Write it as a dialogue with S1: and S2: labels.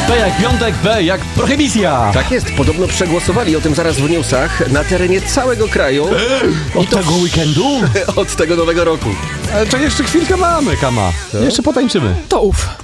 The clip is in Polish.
S1: P jak piątek, P jak prohibicja.
S2: Tak jest, podobno przegłosowali o tym zaraz w newsach na terenie całego kraju.
S1: Od tego weekendu?
S2: Od tego nowego roku.
S1: Ale to jeszcze chwilkę mamy, Kama. Jeszcze potańczymy.
S3: To ów.